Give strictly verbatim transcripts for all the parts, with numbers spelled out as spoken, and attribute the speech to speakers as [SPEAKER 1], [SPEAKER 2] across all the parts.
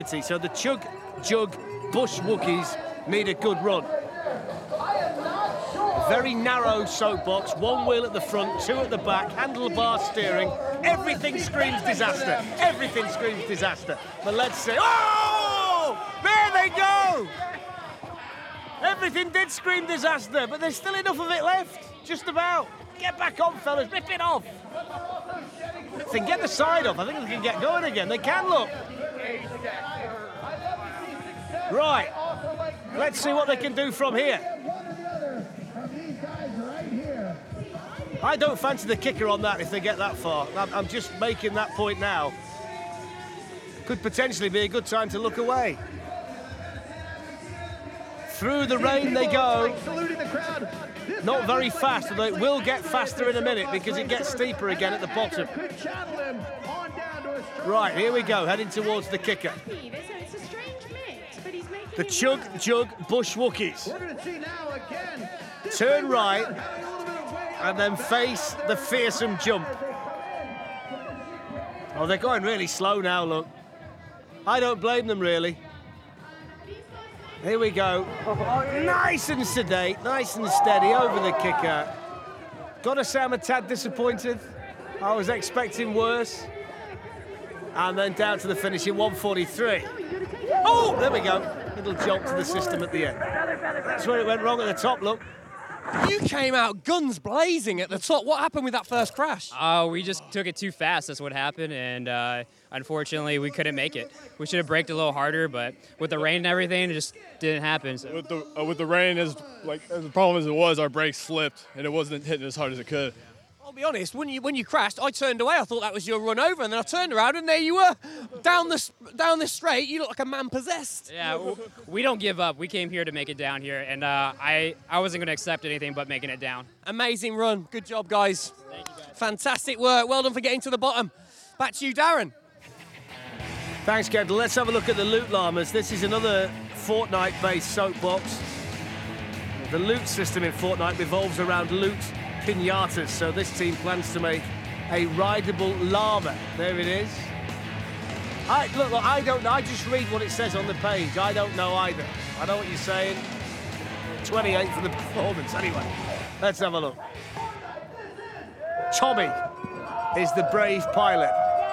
[SPEAKER 1] So the Chug Jug Bush Wookiees need a good run. Very narrow soapbox, one wheel at the front, two at the back, handlebar steering. Everything screams disaster. Everything screams disaster. But let's see. Oh! There they go! Everything did scream disaster, but there's still enough of it left. Just about. Get back on, fellas. Rip it off. If they can get the side off, I think they can get going again. They can, look. Right. Let's see what they can do from here. I don't fancy the kicker on that if they get that far. I'm just making that point now. Could potentially be a good time to look away. Through the rain they go. Not very fast, although it will get faster in a minute because it gets steeper again at the bottom. Right, here we go, heading towards the kicker. The Chug Jug Bush Wookiees. Turn right and then face the fearsome jump. Oh, they're going really slow now, look. I don't blame them, really. Here we go. Nice and sedate, nice and steady over the kicker. Gotta say I'm a tad disappointed. I was expecting worse. And then down to the finish in one forty-three. Oh, there we go. Little jolt to the system at the end. That's where it went wrong at the top, look.
[SPEAKER 2] You came out guns blazing at the top. What happened with that first crash?
[SPEAKER 3] Uh, we just took it too fast. That's what happened, and uh, unfortunately, we couldn't make it. We should have braked a little harder, but with the rain and everything, it just didn't happen. So.
[SPEAKER 4] With the uh, with the rain, as like as the problem as it was, our brakes slipped, and it wasn't hitting as hard as it could.
[SPEAKER 2] I'll be honest. When you when you crashed, I turned away. I thought that was your run over, and then I turned around, and there you were, down the down this straight. You look like a man possessed.
[SPEAKER 3] Yeah, we don't give up. We came here to make it down here, and uh, I I wasn't going to accept anything but making it down.
[SPEAKER 2] Amazing run. Good job, guys.
[SPEAKER 3] Thank you, guys.
[SPEAKER 2] Fantastic work. Well done for getting to the bottom. Back to you, Darren.
[SPEAKER 1] Thanks, Kendall. Let's have a look at the Loot Llamas. This is another Fortnite-based soapbox. The loot system in Fortnite revolves around loot pinatas, so this team plans to make a rideable llama. There it is. I, look, look, I don't know. I just read what it says on the page. I don't know either. I know what you're saying. twenty-eight for the performance. Anyway, let's have a look. Tommy is the brave pilot.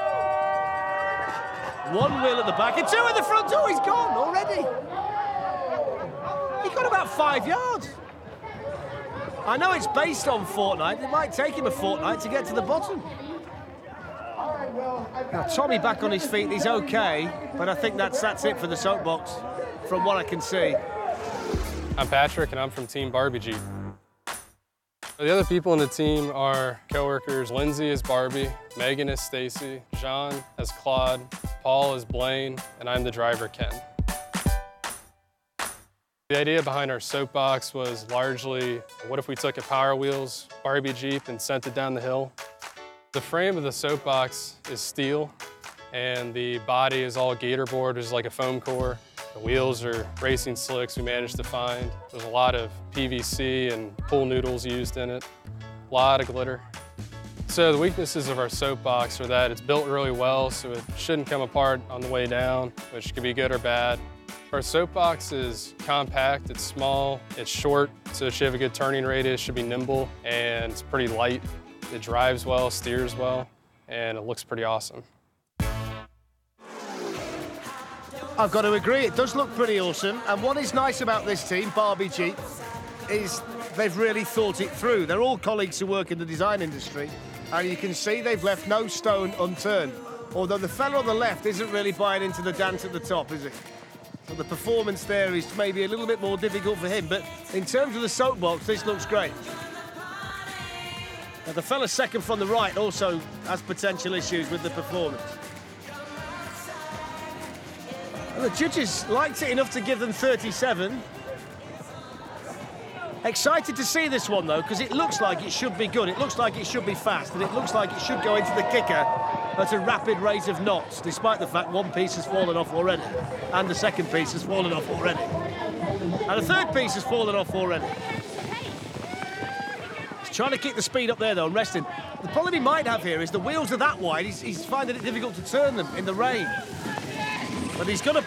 [SPEAKER 1] One wheel at the back and two at the front. Oh, he's gone already. He got about five yards. I know it's based on Fortnite. It might take him a fortnight to get to the bottom. Now, Tommy back on his feet. He's okay, but I think that's that's it for the soapbox, from what I can see.
[SPEAKER 5] I'm Patrick, and I'm from Team Barbie Jeep. The other people in the team are coworkers. Lindsay is Barbie, Megan is Stacy, Jean is Claude, Paul is Blaine, and I'm the driver, Ken. The idea behind our soapbox was largely, what if we took a Power Wheels Barbie Jeep and sent it down the hill? The frame of the soapbox is steel, and the body is all gator board, which is like a foam core. The wheels are racing slicks we managed to find. There's a lot of P V C and pool noodles used in it, a lot of glitter. So the weaknesses of our soapbox are that it's built really well, so it shouldn't come apart on the way down, which could be good or bad. Our soapbox is compact, it's small, it's short, so it should have a good turning radius, should be nimble, and it's pretty light. It drives well, steers well, and it looks pretty awesome.
[SPEAKER 1] I've got to agree, it does look pretty awesome. And what is nice about this team, Barbie Jeep, is they've really thought it through. They're all colleagues who work in the design industry, and you can see they've left no stone unturned. Although the fellow on the left isn't really buying into the dance at the top, is he? So the performance there is maybe a little bit more difficult for him, but in terms of the soapbox, this looks great. Now, the fella second from the right also has potential issues with the performance. Well, the judges liked it enough to give them thirty-seven. Excited to see this one, though, because it looks like it should be good. It looks like it should be fast, and it looks like it should go into the kicker at a rapid rate of knots, despite the fact one piece has fallen off already, and the second piece has fallen off already. And the third piece has fallen off already. He's trying to keep the speed up there, though, and resting. The problem he might have here is the wheels are that wide, he's, he's finding it difficult to turn them in the rain. But he's got to